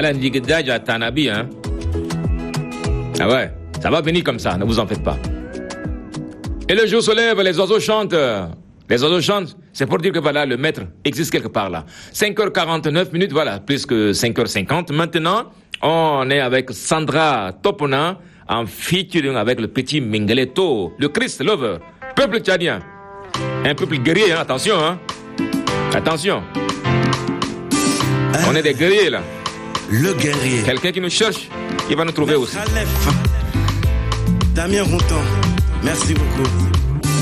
Alain Digdaja Tanabi, hein. Ah ouais, ça va venir comme ça, ne vous en faites pas. Et le jour se lève, les oiseaux chantent. Les oiseaux chantent, c'est pour dire que voilà, le maître existe quelque part là. 5h49, voilà, plus que 5h50. Maintenant, on est avec Sandra Topona en featuring avec le petit Mingeleto, le Christ Lover, peuple tchadien. Un peuple guerrier, hein, attention, hein. Attention. On est des guerriers là. Le guerrier. Quelqu'un qui nous cherche, il va nous trouver aussi. Damien Routon, merci beaucoup.